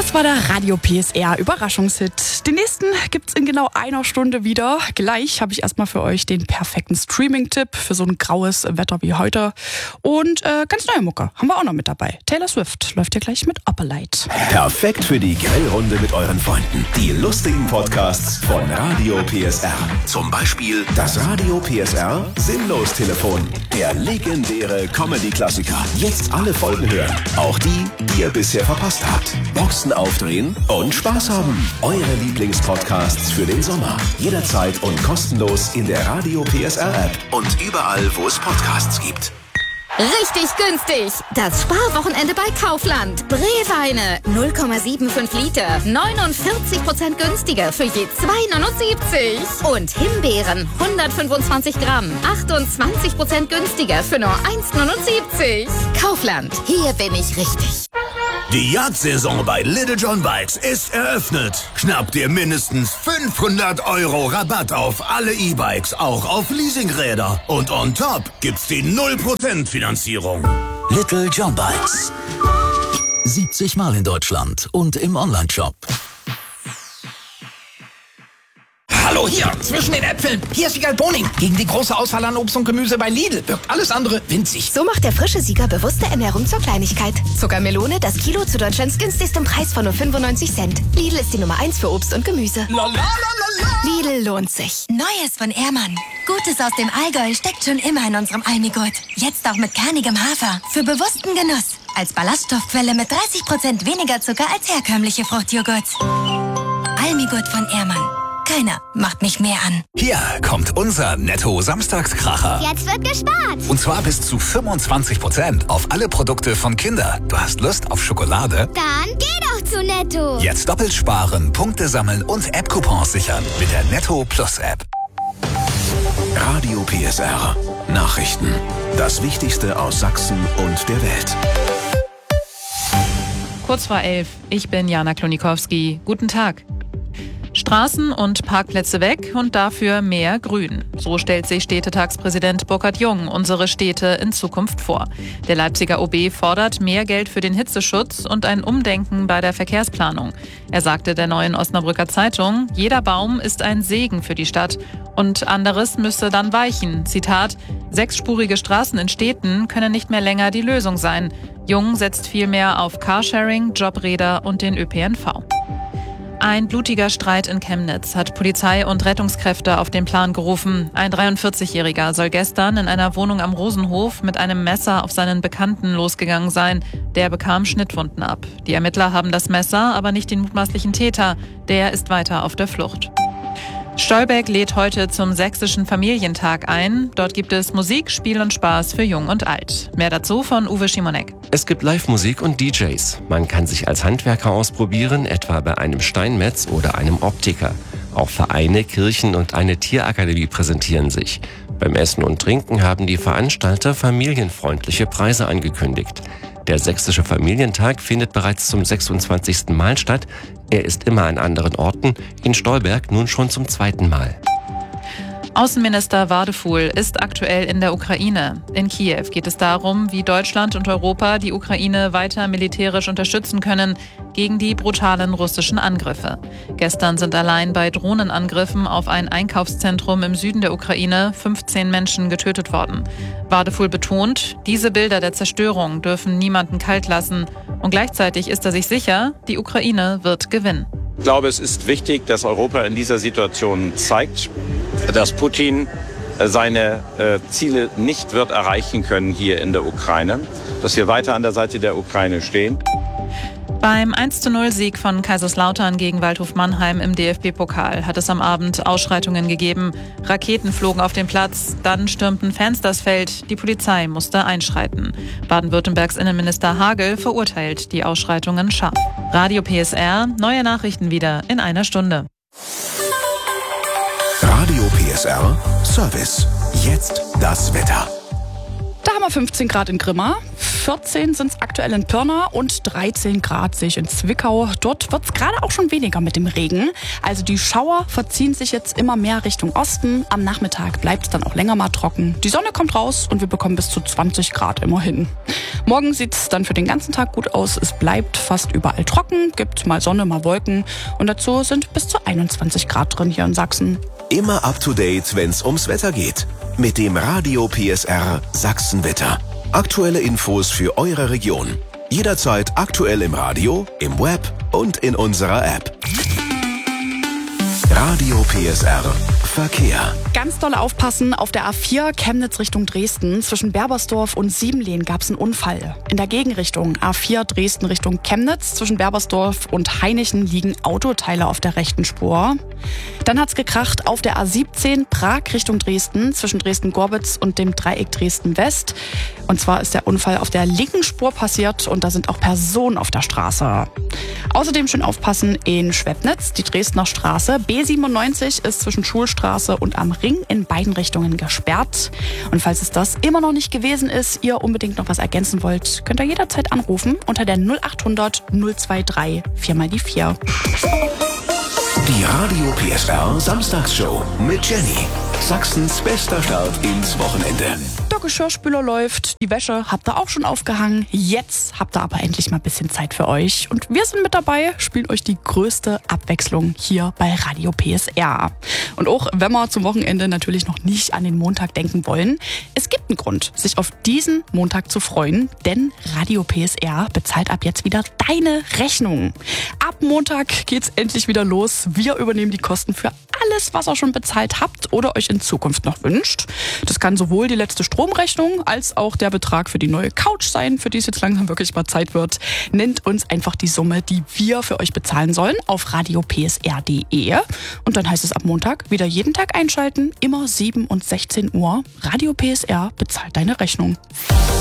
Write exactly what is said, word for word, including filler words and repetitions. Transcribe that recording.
Das war der Radio P S R Überraschungshit. Den nächsten gibt's in genau einer Stunde wieder. Gleich habe ich erstmal für euch den perfekten Streaming-Tipp für so ein graues Wetter wie heute. Und äh, ganz neue Mucke haben wir auch noch mit dabei. Taylor Swift läuft hier gleich mit Upper Light. Perfekt für die Grillrunde mit euren Freunden. Die lustigen Podcasts von Radio P S R. Zum Beispiel das Radio P S R Sinnlos-Telefon. Der legendäre Comedy-Klassiker. Jetzt alle Folgen hören. Auch die, die ihr bisher verpasst habt. Boxen aufdrehen und Spaß haben. Eure Lieblingspodcasts für den Sommer. Jederzeit und kostenlos in der Radio P S R App und überall, wo es Podcasts gibt. Richtig günstig! Das Sparwochenende bei Kaufland. Brewweine null Komma fünfundsiebzig Liter, neunundvierzig Prozent günstiger für je zwei Komma neunundsiebzig. Und Himbeeren hundertfünfundzwanzig Gramm, achtundzwanzig Prozent günstiger für nur eins Komma neunundsiebzig. Kaufland, hier bin ich richtig. Die Jagdsaison bei Little John Bikes ist eröffnet. Schnapp dir mindestens fünfhundert Euro Rabatt auf alle E-Bikes, auch auf Leasingräder. Und on top gibt's die null Prozent Finanzierung. Little John Bikes. siebzig Mal in Deutschland und im Onlineshop. Hallo hier, zwischen den Äpfeln. Hier ist Siegal Boning. Gegen die große Auswahl an Obst und Gemüse bei Lidl wirkt alles andere winzig. So macht der frische Sieger bewusste Ernährung zur Kleinigkeit. Zuckermelone, das Kilo zu Deutschlands günstigstem Preis von nur fünfundneunzig Cent. Lidl ist die Nummer eins für Obst und Gemüse. La, la, la, la, la. Lidl lohnt sich. Neues von Ehrmann. Gutes aus dem Allgäu steckt schon immer in unserem Almigurt. Jetzt auch mit kernigem Hafer. Für bewussten Genuss. Als Ballaststoffquelle mit dreißig Prozent weniger Zucker als herkömmliche Fruchtjoghurts. Almigurt von Ehrmann. Keiner macht mich mehr an. Hier kommt unser Netto-Samstagskracher. Jetzt wird gespart. Und zwar bis zu fünfundzwanzig Prozent auf alle Produkte von Kinder. Du hast Lust auf Schokolade? Dann geh doch zu Netto. Jetzt doppelt sparen, Punkte sammeln und App-Coupons sichern mit der Netto Plus App. Radio P S R. Nachrichten. Das Wichtigste aus Sachsen und der Welt. Kurz vor elf. Ich bin Jana Klonikowski. Guten Tag. Straßen und Parkplätze weg und dafür mehr Grün. So stellt sich Städtetagspräsident Burkhard Jung unsere Städte in Zukunft vor. Der Leipziger O B fordert mehr Geld für den Hitzeschutz und ein Umdenken bei der Verkehrsplanung. Er sagte der Neuen Osnabrücker Zeitung, jeder Baum ist ein Segen für die Stadt und anderes müsse dann weichen. Zitat, sechsspurige Straßen in Städten können nicht mehr länger die Lösung sein. Jung setzt vielmehr auf Carsharing, Jobräder und den Ö P N V. Ein blutiger Streit in Chemnitz hat Polizei und Rettungskräfte auf den Plan gerufen. Ein dreiundvierzigjähriger soll gestern in einer Wohnung am Rosenhof mit einem Messer auf seinen Bekannten losgegangen sein. Der bekam Schnittwunden ab. Die Ermittler haben das Messer, aber nicht den mutmaßlichen Täter. Der ist weiter auf der Flucht. Stolberg lädt heute zum Sächsischen Familientag ein. Dort gibt es Musik, Spiel und Spaß für Jung und Alt. Mehr dazu von Uwe Schimonek. Es gibt Live-Musik und D Js. Man kann sich als Handwerker ausprobieren, etwa bei einem Steinmetz oder einem Optiker. Auch Vereine, Kirchen und eine Tierakademie präsentieren sich. Beim Essen und Trinken haben die Veranstalter familienfreundliche Preise angekündigt. Der Sächsische Familientag findet bereits zum sechsundzwanzigsten Mal statt. Er ist immer an anderen Orten, in Stolberg nun schon zum zweiten Mal. Außenminister Wadefuhl ist aktuell in der Ukraine. In Kiew geht es darum, wie Deutschland und Europa die Ukraine weiter militärisch unterstützen können gegen die brutalen russischen Angriffe. Gestern sind allein bei Drohnenangriffen auf ein Einkaufszentrum im Süden der Ukraine fünfzehn Menschen getötet worden. Wadefuhl betont, diese Bilder der Zerstörung dürfen niemanden kalt lassen. Und gleichzeitig ist er sich sicher, die Ukraine wird gewinnen. Ich glaube, es ist wichtig, dass Europa in dieser Situation zeigt, dass Putin seine äh, Ziele nicht wird erreichen können hier in der Ukraine, dass wir weiter an der Seite der Ukraine stehen. Beim eins zu null Sieg von Kaiserslautern gegen Waldhof Mannheim im D F B-Pokal hat es am Abend Ausschreitungen gegeben. Raketen flogen auf den Platz, dann stürmten Fans das Feld. Die Polizei musste einschreiten. Baden-Württembergs Innenminister Hagel verurteilt die Ausschreitungen scharf. Radio P S R, neue Nachrichten wieder in einer Stunde. Radio P S R Service. Jetzt das Wetter. Da haben wir fünfzehn Grad in Grimma, vierzehn sind es aktuell in Pirna und dreizehn Grad sehe ich in Zwickau. Dort wird es gerade auch schon weniger mit dem Regen. Also die Schauer verziehen sich jetzt immer mehr Richtung Osten. Am Nachmittag bleibt es dann auch länger mal trocken. Die Sonne kommt raus und wir bekommen bis zu zwanzig Grad immerhin. Morgen sieht es dann für den ganzen Tag gut aus. Es bleibt fast überall trocken, gibt mal Sonne, mal Wolken. Und dazu sind bis zu einundzwanzig Grad drin hier in Sachsen. Immer up to date, wenn's ums Wetter geht. Mit dem Radio P S R Sachsenwetter. Aktuelle Infos für eure Region. Jederzeit aktuell im Radio, im Web und in unserer App. Radio P S R Verkehr. Ganz doll aufpassen, auf der A vier Chemnitz Richtung Dresden. Zwischen Berbersdorf und Siebenlehn gab es einen Unfall. In der Gegenrichtung A vier Dresden Richtung Chemnitz. Zwischen Berbersdorf und Hainichen liegen Autoteile auf der rechten Spur. Dann hat's gekracht auf der A siebzehn Prag Richtung Dresden. Zwischen Dresden-Gorbitz und dem Dreieck Dresden-West. Und zwar ist der Unfall auf der linken Spur passiert und da sind auch Personen auf der Straße. Außerdem schön aufpassen in Schwebnitz, die Dresdner Straße. B siebenundneunzig ist zwischen Schulstraße und am Ring in beiden Richtungen gesperrt. Und falls es das immer noch nicht gewesen ist, ihr unbedingt noch was ergänzen wollt, könnt ihr jederzeit anrufen unter der null achthundert null drei drei vier mal die vier. Die Radio P S R Samstagsshow mit Jenny. Sachsens bester Start ins Wochenende. Der Geschirrspüler läuft, die Wäsche habt ihr auch schon aufgehangen. Jetzt habt ihr aber endlich mal ein bisschen Zeit für euch. Und wir sind mit dabei, spielen euch die größte Abwechslung hier bei Radio P S R. Und auch wenn wir zum Wochenende natürlich noch nicht an den Montag denken wollen, es gibt einen Grund, sich auf diesen Montag zu freuen, denn Radio P S R bezahlt ab jetzt wieder deine Rechnung. Ab Montag geht's endlich wieder los. Wir übernehmen die Kosten für alles, was ihr schon bezahlt habt oder euch in Zukunft noch wünscht. Das kann sowohl die letzte Stromrechnung als auch der Betrag für die neue Couch sein, für die es jetzt langsam wirklich mal Zeit wird. Nennt uns einfach die Summe, die wir für euch bezahlen sollen, auf radio p s r punkt d e. Und dann heißt es ab Montag wieder jeden Tag einschalten, immer sieben und sechzehn Uhr. Radio P S R bezahlt deine Rechnung.